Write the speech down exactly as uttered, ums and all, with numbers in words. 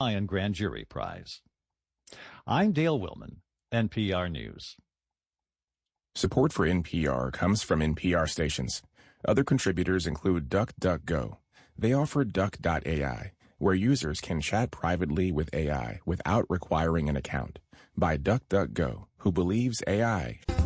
Lion Grand Jury Prize. I'm Dale Willman, N P R News. Support for N P R comes from N P R stations. Other contributors include DuckDuckGo. They offer Duck dot A I, where users can chat privately with A I without requiring an account. By DuckDuckGo, who believes A I